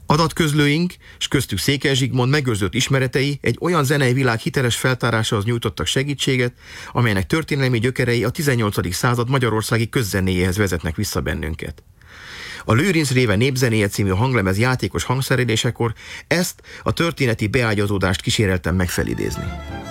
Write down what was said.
Adatközlőink, és köztük Székely Zsigmond megőrzött ismeretei egy olyan zenei világ hiteles feltárásához nyújtottak segítséget, amelynek történelmi gyökerei a 18. század magyarországi közzenéjéhez vezetnek vissza bennünket. A Lőrinc réve népzenéje című hanglemez játékos hangszerelésekor ezt a történeti beágyazódást kíséreltem megfelidézni.